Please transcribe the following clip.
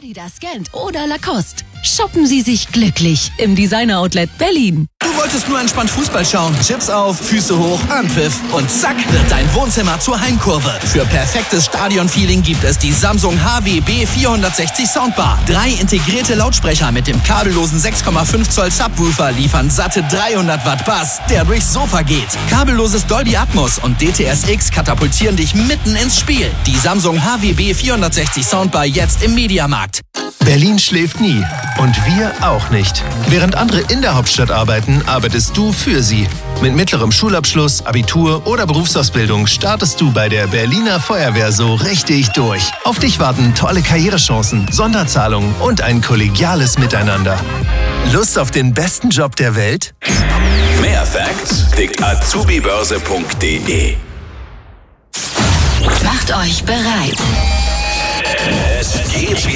Adidas, Gent oder Lacoste. Shoppen Sie sich glücklich im Designer-Outlet Berlin. Du wolltest nur entspannt Fußball schauen. Chips auf, Füße hoch, Anpfiff und zack wird dein Wohnzimmer zur Heimkurve. Für perfektes Stadionfeeling gibt es die Samsung HWB 460 Soundbar. 3 integrierte Lautsprecher mit dem kabellosen 6,5 Zoll Subwoofer liefern satte 300 Watt Bass, der durchs Sofa geht. Kabelloses Dolby Atmos und DTS:X katapultieren dich mitten ins Spiel. Die Samsung HWB 460 Soundbar jetzt im Mediamarkt. Berlin schläft nie. Und wir auch nicht. Während andere in der Hauptstadt arbeiten, arbeitest du für sie. Mit mittlerem Schulabschluss, Abitur oder Berufsausbildung startest du bei der Berliner Feuerwehr so richtig durch. Auf dich warten tolle Karrierechancen, Sonderzahlungen und ein kollegiales Miteinander. Lust auf den besten Job der Welt? Mehr Facts kriegt azubibörse.de. Macht euch bereit. Es geht